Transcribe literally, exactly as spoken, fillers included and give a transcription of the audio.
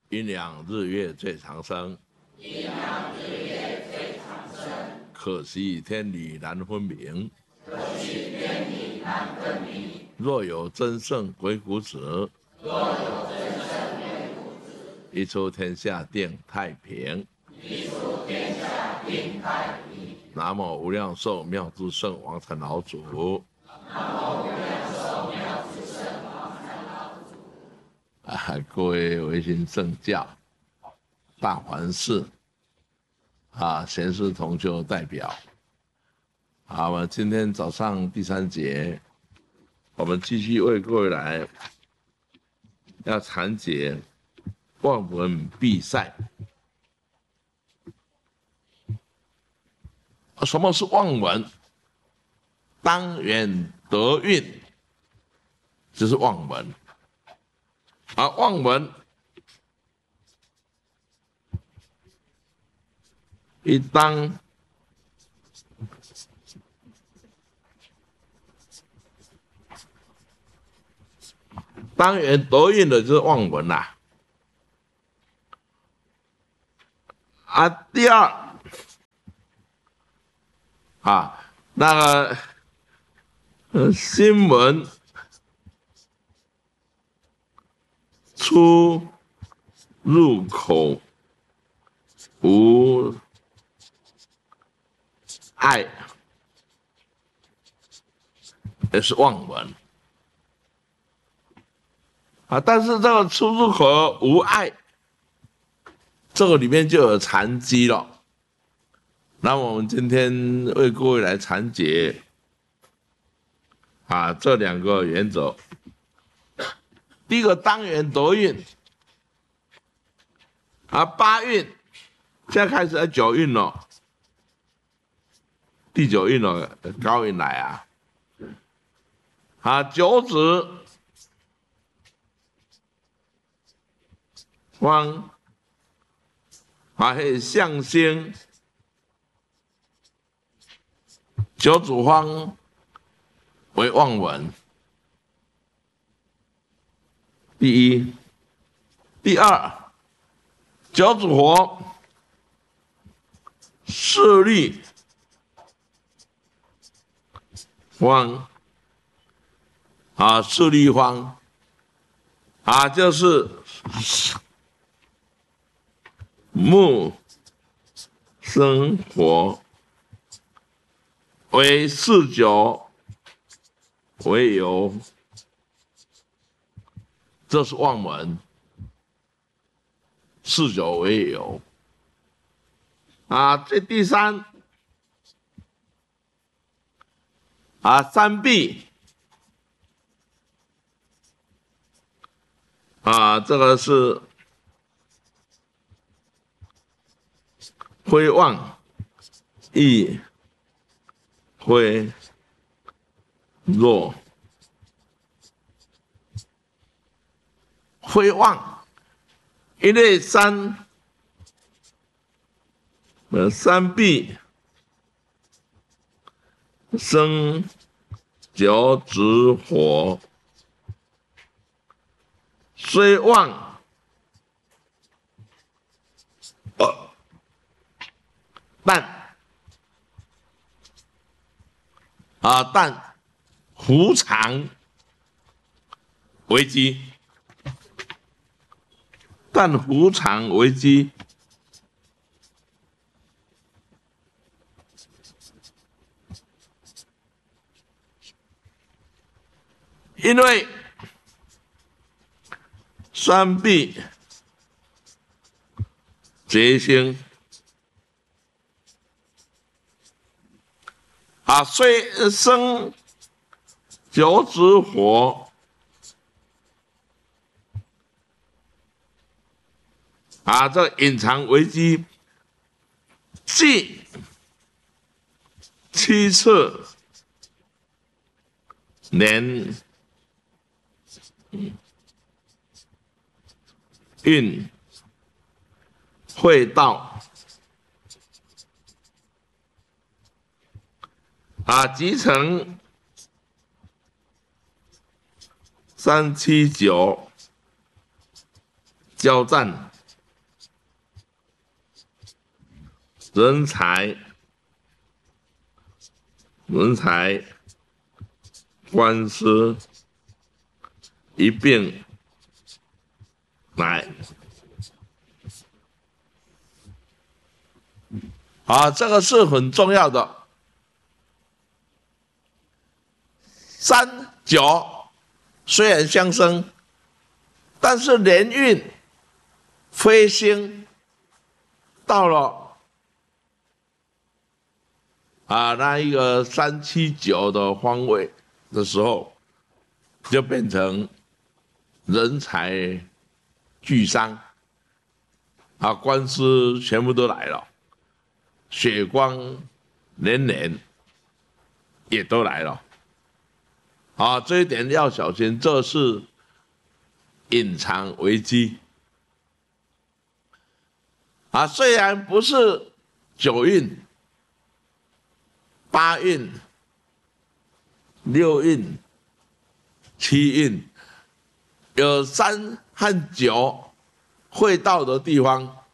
阴阳日月最长生， 阴阳日月最长生。 可惜天理难分明， 可惜天理难分明。 若有真圣鬼谷子， 若有真圣鬼谷子， 一出天下定太平。 一出天下定太平。 南无无量寿妙智圣王禅老祖。 南无无量寿妙智圣王禅老祖。 啊，各位维新圣教、大环寺啊，贤师同修代表，好，我们今天早上第三节，我们继续为各位来要阐解望闻必赛。什么是望闻？当元得运，就是望闻。而望闻一当当元得运的就是望闻啦、啊。啊，第二啊，那个呃新闻出入口无碍，也是望闻啊。但是这个出入口无碍，这个里面就有禅机了。那我们今天为各位来阐解啊这两个原则。第一个当元得运啊，八运现在开始在九运了，第九运了，高运来啊，啊九子方啊，还有象星。九子方为望闻，第一；第二，九子火势力方啊，势力方啊，就是木生火。为四九为由，这是望闻。四九为由啊，这第三啊，三弊啊，这个是非望亦非弱，非望，因为三呃三弊生九子火，虽望呃但。啊，但胡常为基，但胡常为基，因为三弊结星。啊，虽生九子火，啊，这隐藏危机，即七次年运会到。啊，集成三七九交战人才、人才、官司一并来。啊，这个是很重要的。三九虽然相生，但是年运飞星到了啊那一个三七九的方位的时候，就变成人才俱伤，啊，官司全部都来了，血光连连也都来了。啊，这一点要小心，这是隐藏危机。啊，虽然不是九运、八运、六运、七运，有三和九会到的地方，